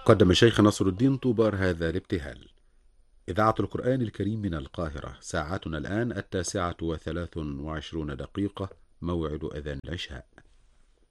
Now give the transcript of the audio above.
قدم الشيخ نصر الدين طوبار هذا الابتهال. إذاعة القرآن الكريم من القاهرة، ساعتنا الآن 9:23 موعد أذان العشاء.